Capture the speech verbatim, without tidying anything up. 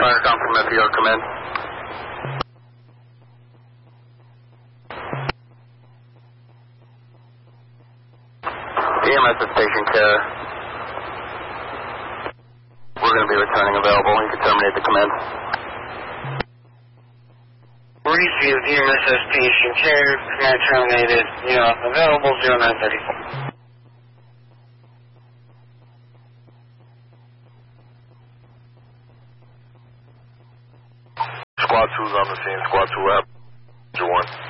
fire com from F E R, come in. E M S at station care. We're going to be returning available. You can terminate the command. Received E M S at station care. Command terminated. You know, available zero nine thirty-four. Squad two's on the scene. Squad two, lab. one.